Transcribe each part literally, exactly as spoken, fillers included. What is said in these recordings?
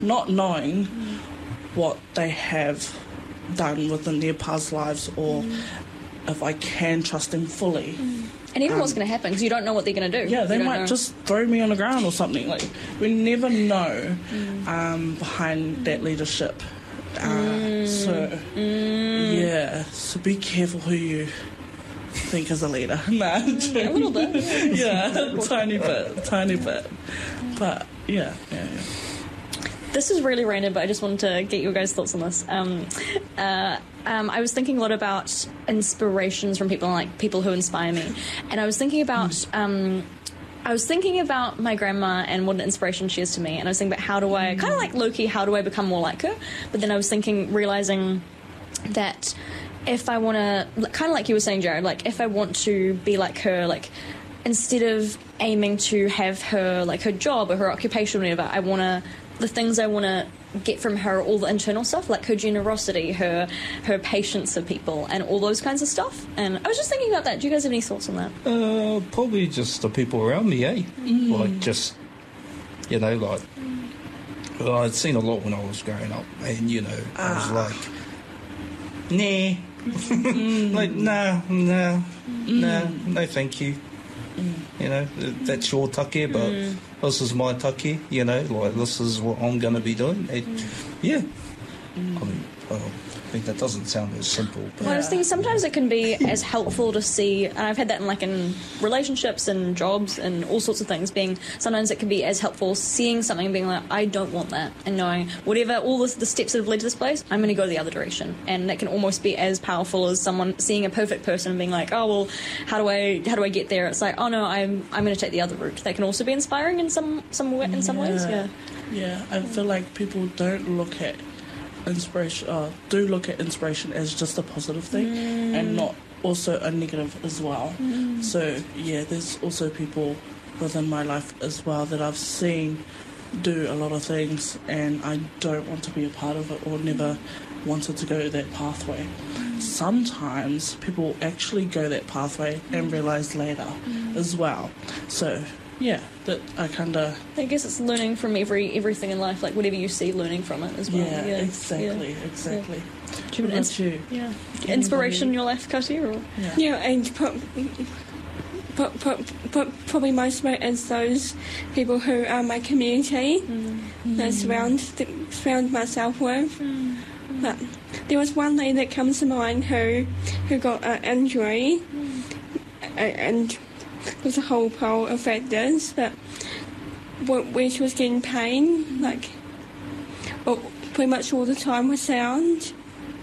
not knowing mm. what they have done within their past lives, or mm. if I can trust them fully. Mm. And even um, what's going to happen, because you don't know what they're going to do. Yeah, they might know. just throw me on the ground or something. Like, we never know mm. um, behind that leadership. Uh, mm. So, mm. yeah, so be careful who you think is a leader. Nah, mm, a little bit. Yeah, yeah tiny bit, tiny bit. But, yeah, yeah, yeah. This is really random, but I just wanted to get your guys' thoughts on this. Um, uh, um, I was thinking a lot about inspirations from people, like people who inspire me, and I was thinking about, um, I was thinking about my grandma and what an inspiration she is to me, and I was thinking about how do I, kind of like Loki, how do I become more like her? But then I was thinking, realizing that if I want to, kind of like you were saying, Jared, like if I want to be like her, like instead of aiming to have her, like her job or her occupation or whatever, I want to. The things I want to get from her, all the internal stuff, like her generosity, her her patience of people, and all those kinds of stuff. And I was just thinking about that. Do you guys have any thoughts on that? Uh, probably just the people around me, eh? Mm. Like, just, you know, like, well, I'd seen a lot when I was growing up, and, you know, ah. I was like, nah. mm. Like, no, no, mm. no, no, thank you. Mm. You know, that's your take, but mm. this is my take, you know, like, this is what I'm going to be doing. It, mm. Yeah. Mm. I mean, well, I think that doesn't sound as simple. But well, I was thinking sometimes it can be as helpful to see, and I've had that in, like, in relationships and jobs and all sorts of things, being, sometimes it can be as helpful seeing something and being like, I don't want that, and knowing whatever, all the, the steps that have led to this place, I'm going to go the other direction. And that can almost be as powerful as someone seeing a perfect person and being like, oh, well, how do I how do I get there? It's like, oh, no, I'm I'm going to take the other route. That can also be inspiring in some, some, in some yeah. ways, yeah. Yeah, I feel like people don't look at inspiration uh, do look at inspiration as just a positive thing mm. and not also a negative as well. Mm. So yeah, there's also people within my life as well that I've seen do a lot of things and I don't want to be a part of it or never wanted to go that pathway. Mm. Sometimes people actually go that pathway and realise later mm. as well. So yeah, that I kind of... I guess it's learning from every everything in life, like whatever you see, learning from it as well. Yeah, yeah exactly, yeah. exactly. Yeah. Do you have ins- you? Yeah. Inspiration in your life, Katia? Or? Yeah. yeah, and pro- pro- pro- pro- probably most of it is those people who are my community mm. that I surround, surround myself with. Mm. But there was one lady that comes to mind who, who got an injury mm. and... There's a whole pile of factors, but where she was getting pain, like, well, pretty much all the time with sound.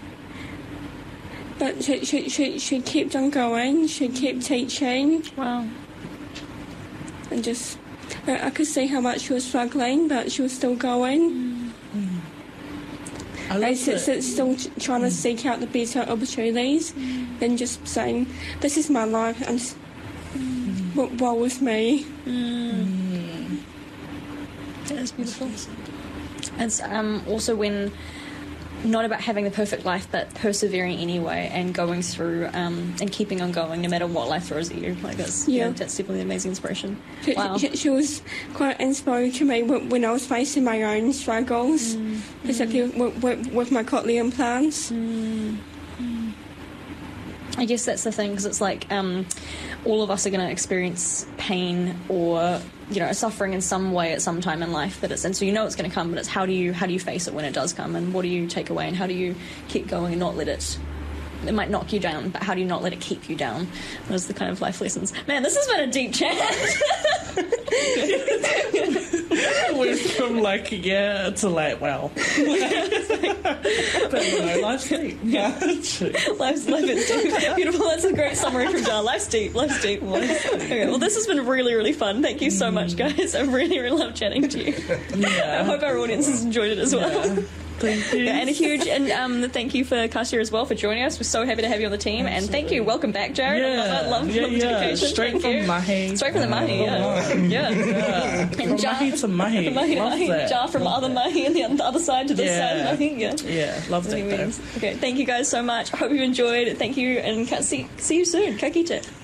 But she, she, she, she kept on going, she kept teaching. Wow. And just, I, I could see how much she was struggling, but she was still going. Mm. I and love so, so still trying to seek out the better opportunities mm. than just saying, this is my life, and what well with me. Mm. Mm. That's beautiful. It's um, also when not about having the perfect life, but persevering anyway and going through um, and keeping on going no matter what life throws at you. Like that's yeah, yeah that's definitely an amazing inspiration. She, wow. she, she was quite inspiring to me when I was facing my own struggles, mm. particularly mm. with, with my cochlear implants. Mm. Mm. I guess that's the thing, because it's like um, all of us are going to experience pain or, you know, suffering in some way at some time in life. But it's, and so you know it's going to come, but it's how do you how do you face it when it does come, and what do you take away, and how do you keep going and not let it. It might knock you down, but how do you not let it keep you down? Those are the kind of life lessons. Man, this has been a deep chat. Went from like yeah to like wow. But you know, life's deep. Yeah, life's life is deep. Beautiful. That's a great summary from Jar. Life's deep. Life's deep. Okay. Well, this has been really, really fun. Thank you so much, guys. I really, really love chatting to you. Yeah. I hope our audience has enjoyed it as well. Yeah. Thank you. Yeah, and a huge and um, thank you for Katia as well for joining us. We're so happy to have you on the team. Absolutely. And thank you. Welcome back, Jared. Yeah. I love, love, yeah, love yeah. dedication. Straight thank from you. Mahi. Straight from the Mahi, yeah. Yeah. yeah. And From Jar, Mahi to Mahi. Mahi, love Mahi. that. Jar from love other that. Mahi and the other side to this yeah. side of Mahi. Yeah. Yeah, love that. Okay, thank you guys so much. I hope you enjoyed. Thank you, and see, see you soon. Ka kite.